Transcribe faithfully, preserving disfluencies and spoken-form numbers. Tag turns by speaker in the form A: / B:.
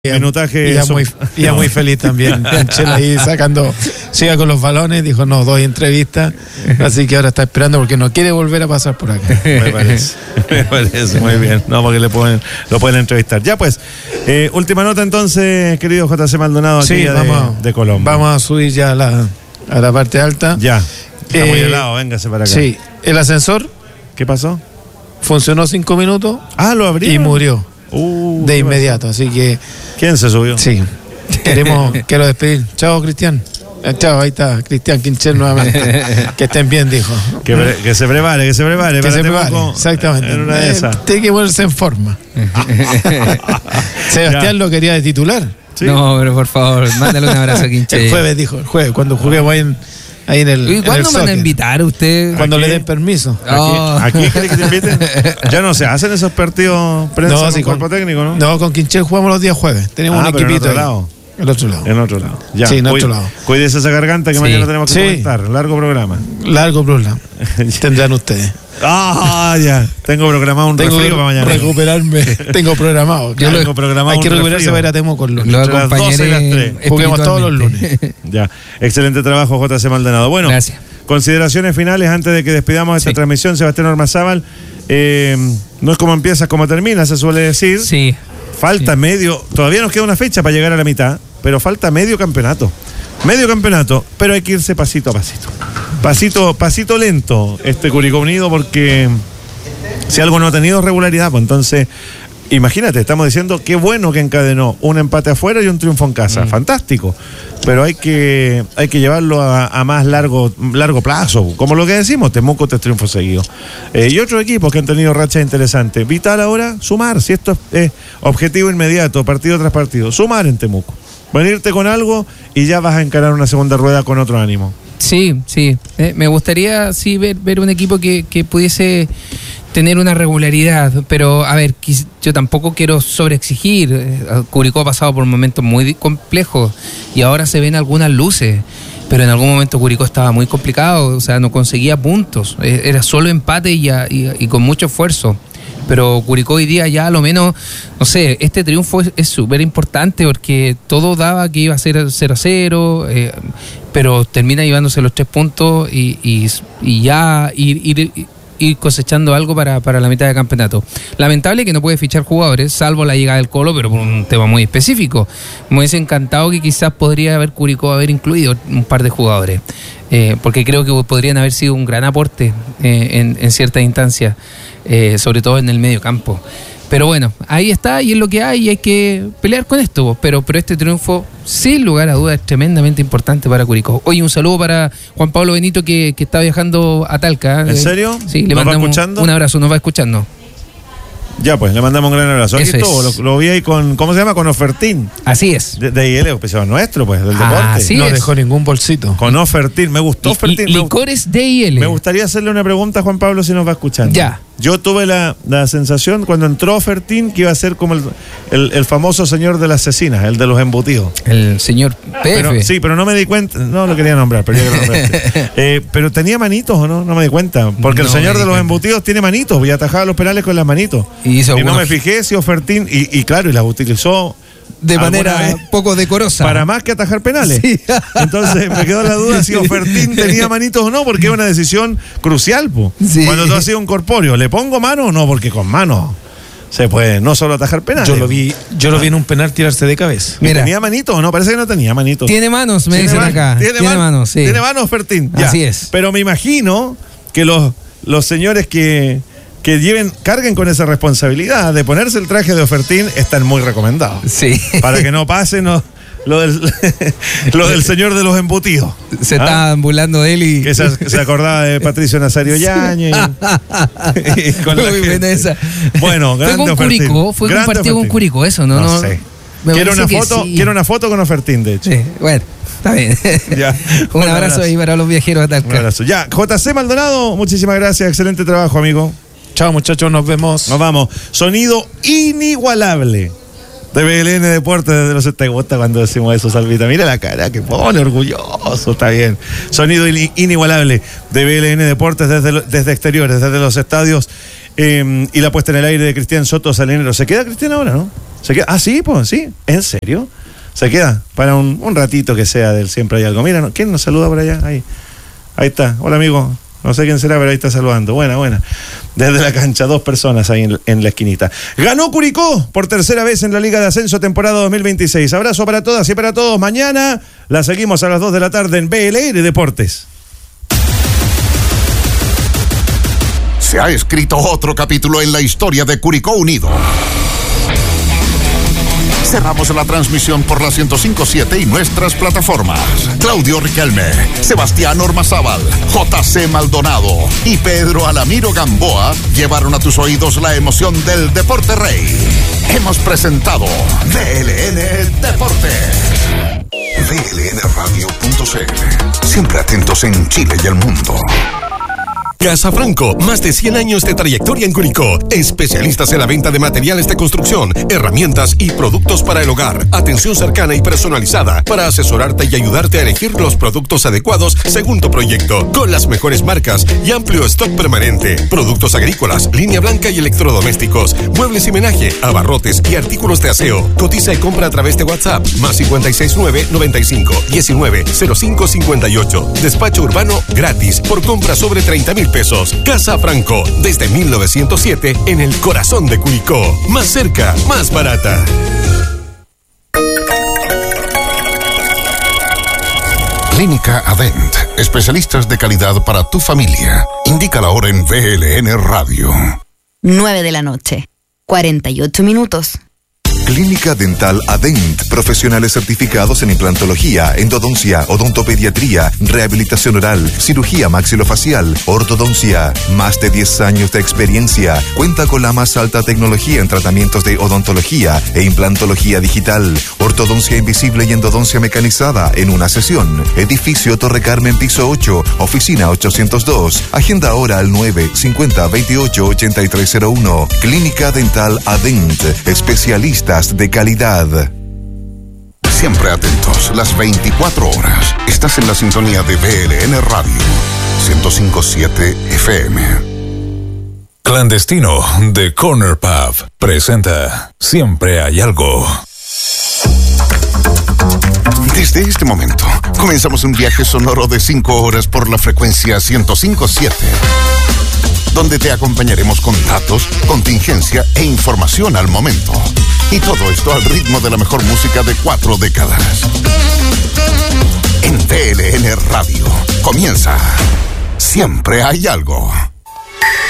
A: minutaje.
B: Y ya, muy, y ya muy feliz también. Chela ahí sacando, siga con los balones, dijo no, doy entrevistas, así que ahora está esperando porque no quiere volver a pasar por acá.
A: Me parece, me parece muy bien. No, porque le pueden, lo pueden entrevistar. Ya pues, eh, última nota entonces, querido J C Maldonado, aquí
B: sí, vamos,
A: de, de Colombia.
B: Vamos a subir ya a la, a la parte alta.
A: Ya, está
B: eh,
A: muy helado, véngase para acá.
B: Sí, el ascensor.
A: ¿Qué pasó?
B: Funcionó cinco minutos.
A: Ah, lo abrió.
B: Y murió.
A: Uh,
B: de inmediato, así que...
A: ¿Quién se subió?
B: Sí, queremos, quiero despedir. Chao, Cristian. Eh, chao, ahí está, Cristian Quinchel nuevamente. Que estén bien, dijo.
A: Que, pre, que se prepare, que se prepare.
B: Que
A: para
B: se prepare,
A: Temuco,
B: exactamente.
A: En una de esas.
B: Eh, tiene que ponerse en forma. Sebastián ya lo quería de titular.
C: ¿Sí? No, pero por favor, mándale un abrazo a Quinchel.
B: El jueves, dijo, el jueves, cuando juguemos ahí en... Ahí en el,
C: ¿Y cuándo
B: me
C: van a invitar a usted?
B: Cuando
A: ¿Aquí?
B: le den permiso.
C: Oh.
A: ¿Aquí, aquí quiere que te inviten? Ya no se hacen esos partidos prensa
B: no,
A: con
B: sí,
A: cuerpo
B: con,
A: técnico, ¿no?
B: No, con Quinchel jugamos los días jueves. Tenemos
A: ah,
B: un equipito.
A: En otro lado.
B: El otro lado.
A: En otro lado. Ya.
B: Sí, en otro
A: Cuide,
B: lado.
A: Cuídese esa garganta que sí. mañana tenemos que
B: sí.
A: comentar. Largo programa.
B: Largo programa. Tendrán ustedes.
A: Ah, ya. Tengo programado un
B: Tengo
A: refrío para mañana.
B: Recuperarme. Tengo programado.
A: Yo tengo programado.
B: Hay que recuperarse para ir a Temuco el lunes.
C: Lo acompañaré.
A: Las doce y las tres.
B: Juguemos todos los lunes.
A: Ya. Excelente trabajo, J C Maldonado. Bueno.
C: Gracias.
A: Consideraciones finales antes de que despidamos esta sí. transmisión, Sebastián Ormazábal. Eh, no es como empieza, como termina, se suele decir.
C: Sí.
A: Falta
C: sí.
A: medio, todavía nos queda una fecha para llegar a la mitad, pero falta medio campeonato. Medio campeonato, pero hay que irse pasito a pasito. Pasito, pasito lento este Curicó Unido, porque si algo no ha tenido regularidad, pues entonces, imagínate, estamos diciendo qué bueno que encadenó un empate afuera y un triunfo en casa. Mm. Fantástico. Pero hay que, hay que llevarlo a, a más largo, largo plazo. Como lo que decimos, Temuco, tres triunfos seguidos. Eh, y otros equipos que han tenido rachas interesantes. Vital ahora, sumar. Si esto es eh, objetivo inmediato, partido tras partido. Sumar en Temuco. Venirte con algo y ya vas a encarar una segunda rueda con otro ánimo.
C: Sí, sí. Eh, me gustaría sí ver, ver un equipo que, que pudiese tener una regularidad, pero a ver, yo tampoco quiero sobreexigir. Curicó ha pasado por momentos muy complejos y ahora se ven algunas luces, pero en algún momento Curicó estaba muy complicado, o sea, no conseguía puntos, era solo empate y, ya, y, y con mucho esfuerzo. Pero Curicó hoy día ya a lo menos, no sé, este triunfo es súper importante porque todo daba que iba a ser cero a cero, eh, pero termina llevándose los tres puntos y, y, y ya ir, ir, ir cosechando algo para, para la mitad de campeonato. Lamentable que no puede fichar jugadores, salvo la llegada del Colo, pero por un tema muy específico. Me hubiese encantado que quizás podría haber Curicó haber incluido un par de jugadores, eh, porque creo que podrían haber sido un gran aporte eh, en, en ciertas instancias. Eh, sobre todo en el medio campo. Pero bueno, ahí está y es lo que hay y hay que pelear con esto. Pero, pero este triunfo, sin lugar a dudas, es tremendamente importante para Curicó. Oye, un saludo para Juan Pablo Benito que, que está viajando a Talca.
A: ¿En serio?
C: Sí, le
A: ¿Nos
C: mandamos
A: va escuchando?
C: Un abrazo, nos va escuchando.
A: Ya pues, le mandamos un gran abrazo. Aquí estuvo, lo, lo vi ahí con, ¿cómo se llama? Con Ofertín.
C: Así es.
A: De, de I L, pues nuestro, pues, del
C: ah,
A: deporte.
C: Así
B: no
C: es.
B: dejó ningún bolsito.
A: Con Ofertín, me gustó Ofertín.
C: Y, licores de I L.
A: Me gustaría hacerle una pregunta a Juan Pablo si nos va escuchando.
C: Ya.
A: Yo tuve la, la sensación cuando entró Ofertín que iba a ser como el, el, el famoso señor de las cecinas, el de los embutidos.
C: El señor P F.
A: Pero, sí, pero no me di cuenta, no lo quería nombrar, pero ya que lo nombraste. eh, pero tenía manitos o no, no me di cuenta. Porque no el señor de los cuenta. embutidos tiene manitos y atajaba los penales con las manitos.
C: Y, hizo
A: y no me fijé si Ofertín, y, y claro, y las utilizó
C: de manera poco decorosa.
A: Para más que atajar penales. Sí. Entonces me quedó la duda si Ofertín tenía manitos o no, porque es una decisión crucial, po. Sí. Cuando tú has sido un corpóreo, ¿le pongo mano o no? Porque con mano se puede no solo atajar penales.
B: Yo lo vi, yo lo vi en un penal tirarse de cabeza.
A: Mira, ¿tenía manitos o no? Parece que no tenía manitos.
C: Tiene manos, me dicen acá.
A: Tiene,
C: tiene
A: man,
C: manos, sí.
A: Tiene manos, Ofertín. Ya.
C: Así es.
A: Pero me imagino que los, los señores que que lleven, carguen con esa responsabilidad de ponerse el traje de Ofertín están muy recomendados.
C: Sí.
A: Para que no pase no, lo, del, lo del señor de los embutidos.
C: Se
A: ¿Ah?
C: está burlando de él y...
A: Que se, se acordaba de Patricio Nazario Yáñez. Y, y con
C: muy buena esa.
A: Bueno, grande
C: fue con
A: Ofertín.
C: Curicó, fue
A: grande
C: compartido
A: Ofertín.
C: con Curicó, eso, ¿no?
A: No,
C: no
A: sé. Quiero una, foto, sí. quiero una foto con Ofertín, de hecho.
C: Sí, bueno. Está bien.
A: Ya.
C: Un, un abrazo, abrazo ahí para los viajeros a Talca.
A: Un abrazo. Ya, J C Maldonado, muchísimas gracias. Excelente trabajo, amigo.
B: Chao, muchachos, nos vemos.
A: Nos vamos. Sonido inigualable de B L N Deportes desde los setenta. Gusta cuando decimos eso, Salvita. Mira la cara que pone, orgulloso. Está bien. Sonido in- inigualable de B L N Deportes desde, lo, desde exteriores, desde los estadios. Eh, y la puesta en el aire de Cristian Soto Salinero. ¿Se queda Cristian ahora, no? Se queda, ah, sí, pues sí, ¿en serio? Se queda para un, un ratito que sea del Siempre Hay Algo. Mira, ¿quién nos saluda por allá? Ahí, ahí está. Hola, amigo. No sé quién será, pero ahí está saludando. Buena, buena. Desde la cancha, dos personas ahí en, en la esquinita. Ganó Curicó por tercera vez en la Liga de Ascenso temporada dos mil veintiséis. Abrazo para todas y para todos. Mañana la seguimos a las dos de la tarde en B L R Deportes.
D: Se ha escrito otro capítulo en la historia de Curicó Unido. Cerramos la transmisión por la ciento cinco punto siete y nuestras plataformas. Claudio Riquelme, Sebastián Ormazábal, J C Maldonado y Pedro Alamiro Gamboa llevaron a tus oídos la emoción del Deporte Rey. Hemos presentado V L N Deportes. V L N radio punto c l. Siempre atentos en Chile y el mundo.
E: Casa Franco, más de cien años de trayectoria en Curicó. Especialistas en la venta de materiales de construcción, herramientas y productos para el hogar. Atención cercana y personalizada para asesorarte y ayudarte a elegir los productos adecuados según tu proyecto. Con las mejores marcas y amplio stock permanente. Productos agrícolas, línea blanca y electrodomésticos. Muebles y menaje, abarrotes y artículos de aseo. Cotiza y compra a través de WhatsApp. Más cinco seis nueve, noventa y cinco, diecinueve, cero cinco cincuenta y ocho. Despacho urbano gratis por compra sobre treinta mil pesos. Casa Franco, desde mil novecientos siete, en el corazón de Curicó. Más cerca, más barata.
D: Clínica Adent, especialistas de calidad para tu familia. Indica la hora en V L N Radio.
F: nueve de la noche, cuarenta y ocho minutos.
G: Clínica Dental Adent, profesionales certificados en implantología, endodoncia, odontopediatría, rehabilitación oral, cirugía maxilofacial, ortodoncia. Más de diez años de experiencia. Cuenta con la más alta tecnología en tratamientos de odontología e implantología digital, ortodoncia invisible y endodoncia mecanizada en una sesión. Edificio Torre Carmen, piso ocho, oficina ochocientos dos. Agenda ahora al nueve cincuenta veintiocho ochenta y tres cero uno. Clínica Dental Adent, especialistas de calidad.
D: Siempre atentos, las veinticuatro horas. Estás en la sintonía de V L N Radio, ciento cinco punto siete F M.
H: Clandestino de Corner Pub presenta Siempre Hay Algo.
D: Desde este momento, comenzamos un viaje sonoro de cinco horas por la frecuencia ciento cinco punto siete. Donde te acompañaremos con datos, contingencia e información al momento. Y todo esto al ritmo de la mejor música de cuatro décadas. En V L N Radio comienza Siempre Hay Algo.